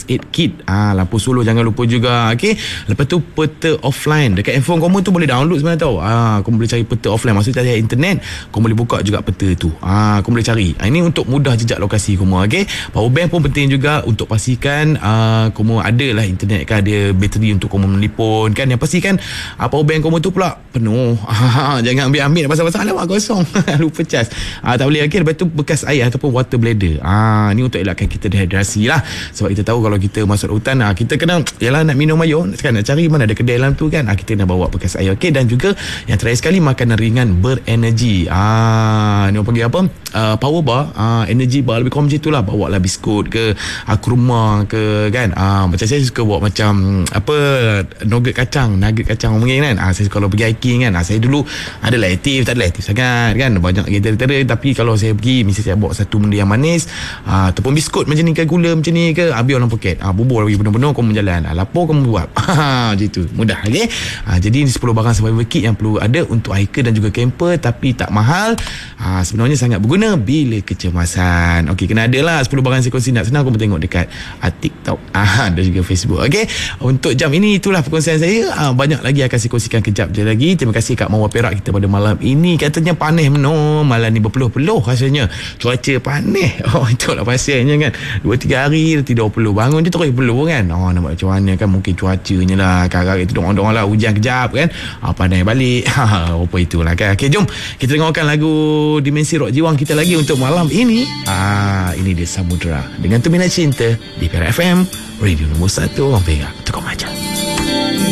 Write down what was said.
aid kit. Lampu solo jangan lupa juga. Okey. Lepas tu peta offline. Dekat handphone kamu tu boleh download sebenarnya tau. Kamu boleh cari peta offline. Maksudnya cari internet, kamu boleh buka juga peta tu. Kamu boleh cari. Ini untuk mudah jejak lokasi kamu. Okey. Power bank pun penting juga untuk pastikan kamu ada lah internet kan, ada bateri untuk kamu menelpon kan. Yang pastikan power bank kamu tu pula penuh. Jangan ambil pasal-pasal alamak kosong. Lupa cas. Tak boleh. Okey. Lepas tu bekas air ataupun water bladder. Ni untuk elakkan kita dehidrasi lah. Sebab kita tahu kalau kita masuk hutan, kita kena yalah nak minum air kan, nak cari mana ada kedai dalam tu kan. Kita kena bawa bekas air. Okey. Dan juga yang terakhir sekali, makanan ringan berenergi. Ni orang panggil apa, power bar, energy bar, lebih kurang macam itulah. Bawa lah biskut ke kurma ke kan. Macam saya suka bawa macam apa, nugget kacang mungkin kan. Saya suka kalau pergi hiking kan. Saya dulu adalah aktif, tak adalah aktif sangat kan, banyak gila-gila. Tapi kalau saya pergi, mesti saya bawa satu benda yang manis, ataupun biskut macam ni ke, gula macam ni ke, habis dalam poket. Bubur lagi penuh-penuh, kamu berjalan. Lapar kamu buat. Macam itu, mudah. Okay? Jadi ini 10 barang survival kit yang perlu ada untuk hiker dan juga camper, tapi tak mahal. Sebenarnya sangat berguna bila kecemasan. Okey, kena ada lah 10 barang saya kongsi. Nak senang kamu tengok dekat TikTok dan juga Facebook. Okey, untuk jam ini itulah perkongsian saya. Banyak lagi akan saya kongsikan kejap je lagi. Terima kasih Kak Mawar Perak kita pada malam ini. Katanya panas menom, malam ni berpeluh-peluh rasanya. Cuaca panas. Itulah pasalnya kan. 2-3 hari tidak peluh, bangun je terus peluh kan. Nak buat macam mana kan, mungkin cuacanya lah. Kadang-kadang itu dorang lah hujan kejap kan. Panas balik. Apa itulah kan. Okey, jom kita dengarkan lagu Dimensi Rock Jiwang kita lagi untuk malam ini. Ini dia Samudra dengan Tumina Cinta di Perak FM, radio nombor 1 orang Perak. Tukar macam.